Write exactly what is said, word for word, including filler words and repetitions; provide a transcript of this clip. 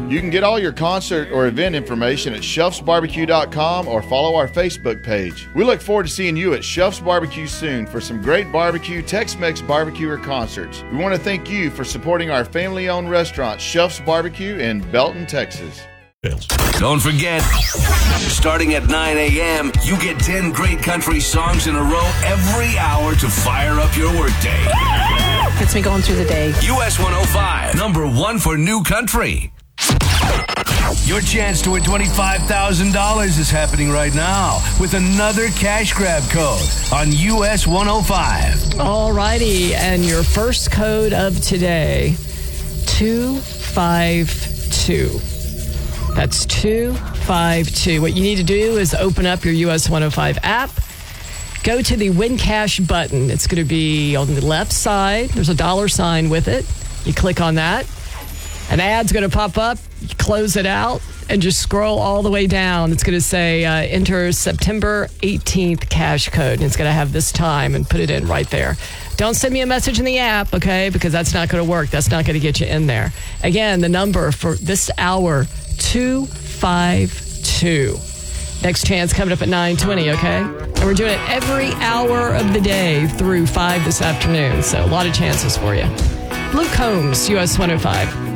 You can get all your concert or event information at shelfs barbecue dot com or follow our Facebook page. We look forward to seeing you at Shelfs Barbecue soon for some great barbecue, Tex-Mex barbecue, or concerts. We want to thank you for supporting our family-owned restaurant, Shelfs Barbecue in Belton, Texas. Don't forget, starting at nine a.m., you get ten great country songs in a row every hour to fire up your workday. Gets me going through the day. U S one oh five, number one for new country. Your chance to win twenty-five thousand dollars is happening right now with another cash grab code on U S one oh five. All righty, and your first code of today, two five two. That's two five two. What you need to do is open up your U S one oh five app. Go to the Win Cash button. It's going to be on the left side. There's a dollar sign with it. You click on that. An ad's going to pop up. You close it out and just scroll all the way down. It's going to say uh, enter September eighteenth cash code. And it's going to have this time and put it in right there. Don't send me a message in the app, okay, because that's not going to work. That's not going to get you in there. Again, the number for this hour, two five two. Next chance coming up at nine twenty, okay? And we're doing it every hour of the day through five this afternoon. So a lot of chances for you. Luke Combs, U S one oh five.